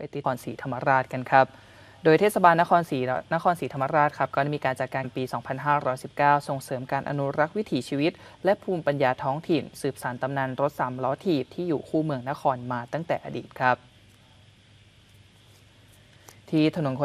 ติดนครศรีธรรมราชกันครับโดยเทศบาลนครศรีธรรมราชครับก็ได้มีการจัดการปี 2519 ส่งเสริมการอนุรักษ์วิถีชีวิตและภูมิปัญญาท้องถิ่นสืบสานตำนานรถ3 ล้อถีบที่อยู่คู่เมืองนครมาตั้งแต่อดีตครับที่ถนน